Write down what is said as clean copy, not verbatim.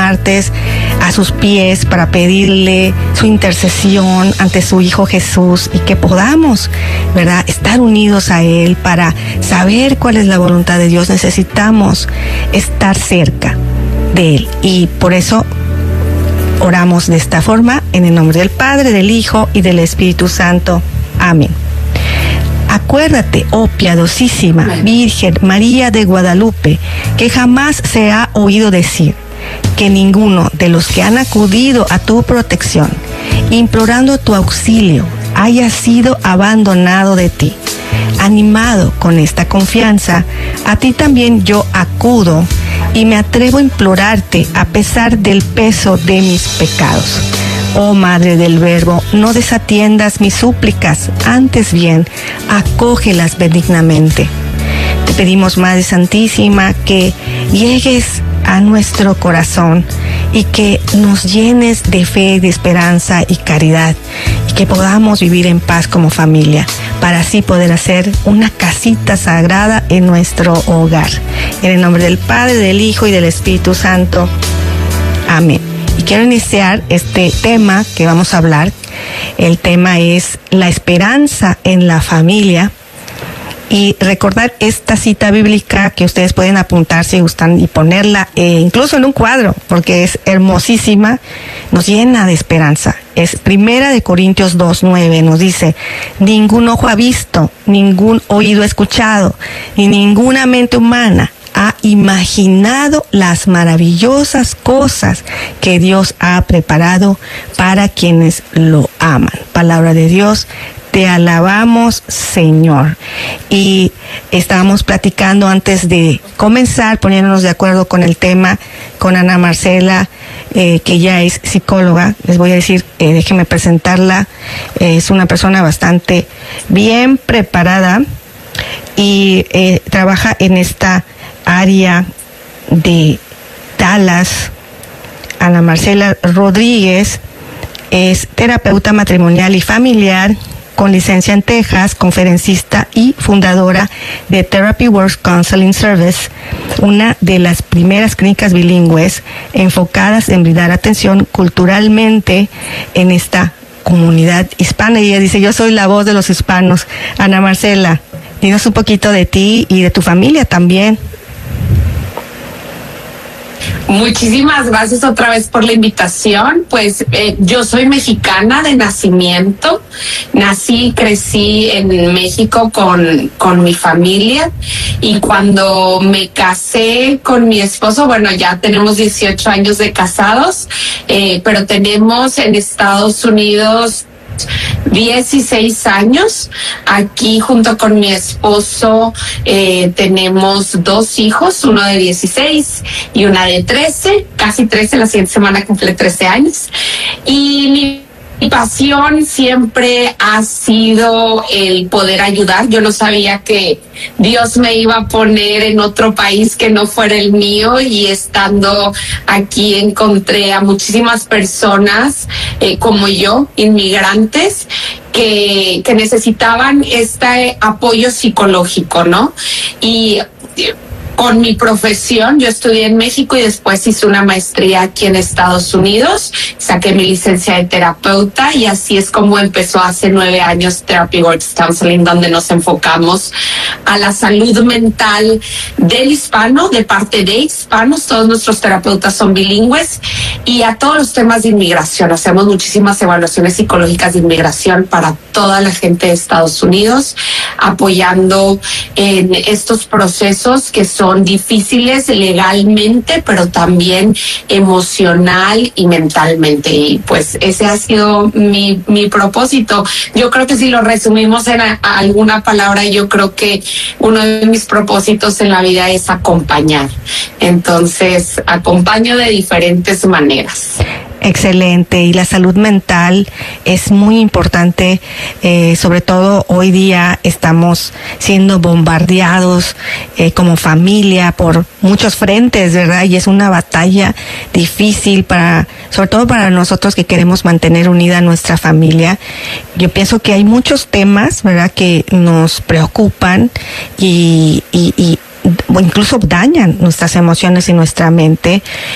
martes a sus pies para pedirle su intercesión ante su Hijo Jesús y que podamos, ¿verdad?, estar unidos a Él para saber cuál es la voluntad de Dios. Necesitamos estar cerca de Él y por eso oramos de esta forma, en el nombre del Padre, del Hijo y del Espíritu Santo. Amén. Acuérdate, oh piadosísima Virgen María de Guadalupe, que jamás se ha oído decir que ninguno de los que han acudido a tu protección, implorando tu auxilio, haya sido abandonado de ti. Animado con esta confianza, a ti también yo acudo y me atrevo a implorarte a pesar del peso de mis pecados. Oh Madre del Verbo, no desatiendas mis súplicas, antes bien, acógelas benignamente. Te pedimos, Madre Santísima, que llegues a nuestro corazón y que nos llenes de fe, de esperanza y caridad, y que podamos vivir en paz como familia, para así poder hacer una casita sagrada en nuestro hogar. En el nombre del Padre, del Hijo y del Espíritu Santo. Amén. Y quiero iniciar este tema que vamos a hablar. El tema es la esperanza en la familia. Y recordar esta cita bíblica que ustedes pueden apuntar si gustan y ponerla incluso en un cuadro, porque es hermosísima, nos llena de esperanza. Es 1 Corintios 2:9, nos dice: ningún ojo ha visto, ningún oído ha escuchado, ni ninguna mente humana ha imaginado las maravillosas cosas que Dios ha preparado para quienes lo aman. Palabra de Dios. Te alabamos, Señor. Y estábamos platicando antes de comenzar, poniéndonos de acuerdo con el tema, con Ana Marcela, que ya es psicóloga. Les voy a decir, déjenme presentarla. Es una persona bastante bien preparada y trabaja en esta área de Dallas. Ana Marcela Rodríguez es terapeuta matrimonial y familiar, con licencia en Texas, conferencista y fundadora de Therapy Works Counseling Service, una de las primeras clínicas bilingües enfocadas en brindar atención culturalmente en esta comunidad hispana. Y ella dice: yo soy la voz de los hispanos. Ana Marcela, dinos un poquito de ti y de tu familia también. Muchísimas gracias otra vez por la invitación. Pues yo soy mexicana de nacimiento. Nací y crecí en México con mi familia. Y cuando me casé con mi esposo, bueno, ya tenemos 18 años de casados, pero tenemos en Estados Unidos 16 años. Aquí junto con mi esposo tenemos 2 hijos, uno de 16 y una de 13, casi 13, la siguiente semana cumple 13 años. Y mi pasión siempre ha sido el poder ayudar. Yo no sabía que Dios me iba a poner en otro país que no fuera el mío, y estando aquí encontré a muchísimas personas como yo, inmigrantes, que necesitaban este apoyo psicológico, ¿no? Y con mi profesión, yo estudié en México y después hice una maestría aquí en Estados Unidos. Saqué mi licencia de terapeuta y así es como empezó hace 9 años Therapy Works Counseling, donde nos enfocamos a la salud mental del hispano, de parte de hispanos. Todos nuestros terapeutas son bilingües, y a todos los temas de inmigración. Hacemos muchísimas evaluaciones psicológicas de inmigración para toda la gente de Estados Unidos, apoyando en estos procesos que son difíciles legalmente, pero también emocional y mentalmente. Y pues ese ha sido mi propósito. Yo creo que si lo resumimos en alguna palabra, yo creo que uno de mis propósitos en la vida es acompañar. Entonces, acompaño de diferentes maneras. Excelente. Y la salud mental es muy importante, sobre todo hoy día estamos siendo bombardeados como familia por muchos frentes, ¿verdad? Y es una batalla difícil sobre todo para nosotros que queremos mantener unida nuestra familia. Yo pienso que hay muchos temas, ¿verdad?, que nos preocupan o incluso dañan nuestras emociones y nuestra mente.